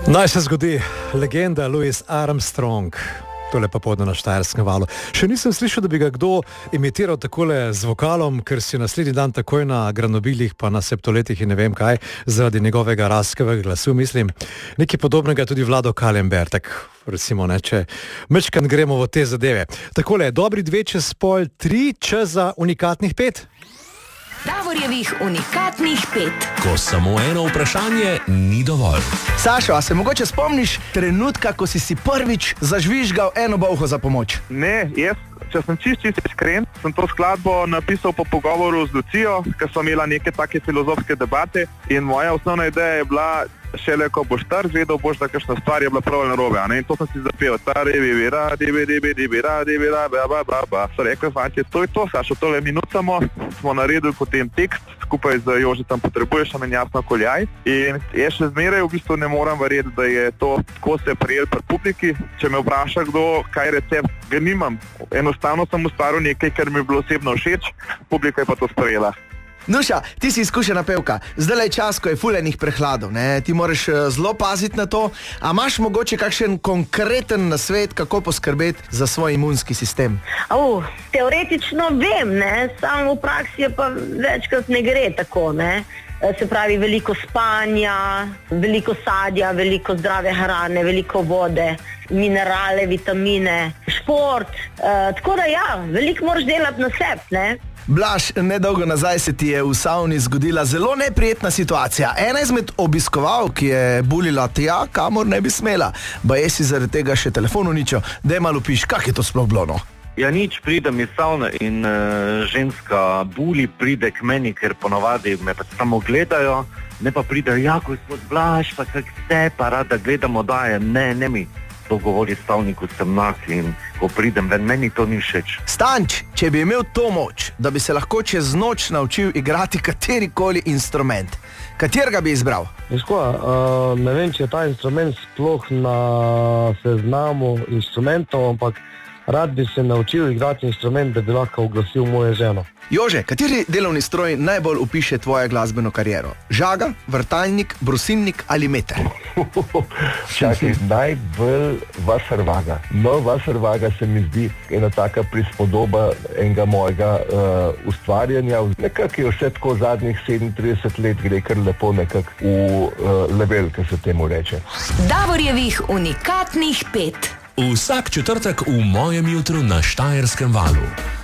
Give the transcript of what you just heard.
Naj se zgodi legenda Louis Armstrong. Tole pa podno na Štajerskem valu. Še nisem slišal, da bi ga kdo imitiral takole z vokalom, ker si naslednji dan takoj na granobilih, pa na septoletih in ne vem kaj, zaradi njegovega raskega glasu, mislim. Nekaj podobnega tudi Vlado Kalember, tak recimo, ne, če mečkan gremo v te zadeve. Takole, dobri 2 čez pol 3, čas za unikatnih 5. Davorjevih unikatnih 5. Ko samo eno vprašanje ni dovolj. Sašo, a se mogoče spomniš trenutka, ko si prvič zažvižgal eno bolho za pomoč? Ne, jaz, če sem čist iskren, sem to skladbo napisal po pogovoru z Lucijo, ker smo imela neke take filozofske debate in moja osnovna ideja je bila, šele ko boš star zvedel, boš da kakšna stvar je bila prav narobe, a ne? In to sem si zapel. So rekli, fanti, to je to, Sašo, tole minucamo, smo naredili potem tekst, skupaj z Jožetom Potrebuješ, a meni jasno koljaj. In jaz še zmeraj v bistvu ne moram verjeti, da je to tako se prijel pri publiki. Če me vpraša kdo, kaj recept, ga nimam. Enostavno sem ustvaril nekaj, kar mi je bilo osebno všeč, publika je pa to sprejela. Nuša, ti si izkušena pevka, zdaj je čas, ko je fulenih prehladov, ne? Ti moraš zelo paziti na to, a imaš mogoče kakšen konkreten nasvet, kako poskrbeti za svoj imunski sistem? Teoretično vem, ne? Samo v praksi je pa večkrat ne gre tako, ne? Se pravi, veliko spanja, veliko sadja, veliko zdrave hrane, veliko vode, minerale, vitamine, šport, tako da ja, veliko moraš delati na sebi, ne? Blaž, nedolgo nazaj se ti je v savni zgodila zelo neprijetna situacija. Ena izmed obiskovalk je bulila tja, kamor ne bi smela. Baje si zaradi tega še telefon uničil. Daj malo piš, kak je to sploh bilo, no? Ja, nič, pridem iz savne in ženska buli pride k meni, ker ponovadi me pa samo gledajo, ne pa pride, ja, gospod Blaž, pa kak ste, pa rada gledamo, daje, ne mi. To govori stavniku sem nas in ko pridem ven, meni to ni všeč. Stanč, če bi imel to moč, da bi se lahko čez noč naučil igrati katerikoli instrument, katerega bi izbral? Ne vem, če je ta instrument sploh na seznamu instrumentov, ampak rad bi se naučil igrati instrument, da bi lahko uglasil mojo ženo. Jože, kateri delovni stroj najbolj opiše tvojo glasbeno kariero? Žaga, vrtalnik, brusilnik ali meter? Čakaj, najbolj Wasserwaga. No, Wasserwaga se mi zdi ena taka prispodoba enega mojega ustvarjanja. Nekako je vse tako zadnjih 37 let gre kar lepo nekako v level, kar se temu reče. Davorjevih unikatnih 5. Vsak četrtek v mojem jutru na Štajerskem valu.